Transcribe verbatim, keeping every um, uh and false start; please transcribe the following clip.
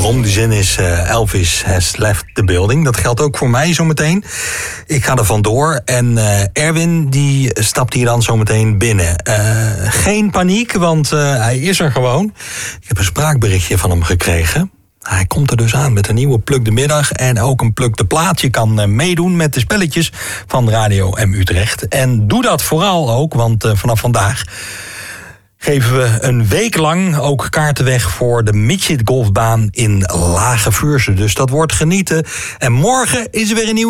wederom. Die zin is uh, Elvis has left the building. Dat geldt ook voor mij zometeen. Ik ga er vandoor. En uh, Erwin die stapt hier dan zometeen binnen. Uh, geen paniek, want uh, hij is er gewoon. Ik heb een spraakberichtje van hem gekregen. Hij komt er dus aan met een nieuwe Pluk de Middag en ook een Pluk de Plaat. Je kan uh, meedoen met de spelletjes van Radio M Utrecht. En doe dat vooral ook, want uh, vanaf vandaag geven we een week lang ook kaarten weg voor de Midget Golfbaan in Lage Vuursche. Dus dat wordt genieten. En morgen is er weer een nieuwe